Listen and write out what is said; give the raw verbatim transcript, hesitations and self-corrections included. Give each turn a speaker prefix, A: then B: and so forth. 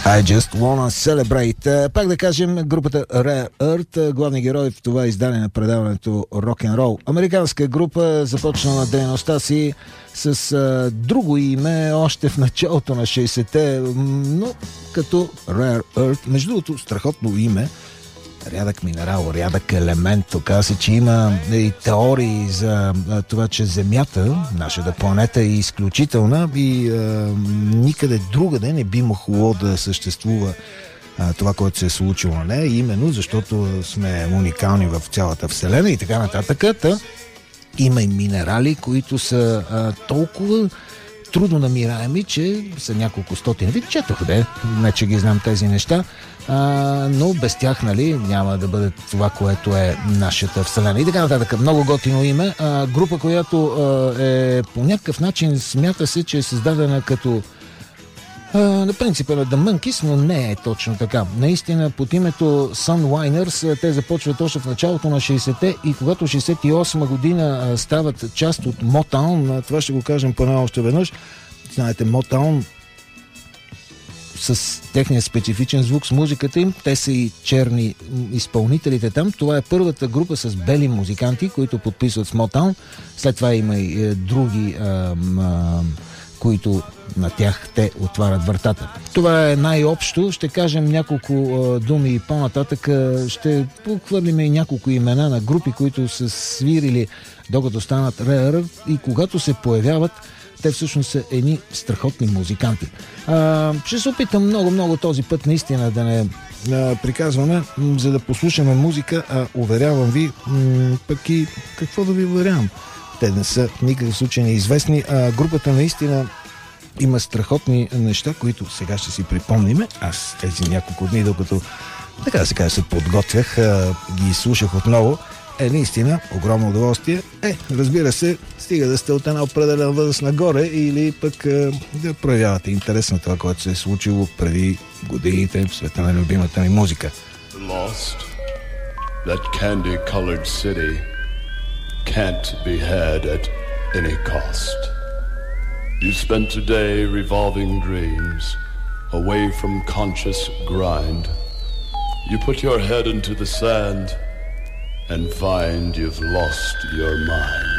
A: I just wanna celebrate. Пак да кажем, групата Rare Earth, главни герои в това издание на предаването Рок-н-рол. Американска група, започна на дейността си с а, друго име още в началото на шейсетте, но като Rare Earth. Между другото, страхотно име. Рядък минерал, рядък елемент. Оказва се, че има и теории за а, това, че Земята, нашата планета, е изключителна и а, никъде другаде не би могло да съществува а, това, което се е случило на нея, именно защото сме уникални в цялата Вселена и така нататък. Та, има и минерали, които са а, толкова трудно намираеми, че са няколко стотин. Ви четох, де, не че ги знам тези неща, а, но без тях, нали, няма да бъде това, което е нашата Вселена. И така нататък. Много готино име. А, група, която а, е по някакъв начин, смята се, че е създадена като а, на принципа на The Monkees, но не е точно така. Наистина, под името Sunwiners те започват още в началото на шейсетте и когато шейсет и осма година а, стават част от Motown, това ще го кажем поне още веднъж. Знаете, Motown с техния специфичен звук, с музиката им, те са и черни изпълнителите там. Това е първата група с бели музиканти, които подписват с Motown. След това има и е, други а, а, които на тях те отварят вратата. Това е най-общо. Ще кажем няколко а, думи по-нататък. Ще похвърлим и няколко имена на групи, които са свирили докато станат Rare, и когато се появяват, те всъщност са едни страхотни музиканти. А, ще се опитам много-много този път наистина да не а, приказваме, м- за да послушаме музика, а уверявам ви, м- пък и какво да ви уверявам. Те не са в никакъв случай неизвестни. А, групата наистина има страхотни неща, които сега ще си припомниме. Аз тези няколко дни, докато така да се каже, се подготвях, а, ги слушах отново. Е, наистина, огромно удоволствие. Е, разбира се, стига да сте от една определена възраст нагоре или пък е, да проявявате интерес на това, което се е случило преди годините в света на любимата ми музика.
B: Lost, that candy-colored city can't be had at any cost. You spent today revolving dreams, away from conscious grind. You put your head into the sand and find you've lost your mind.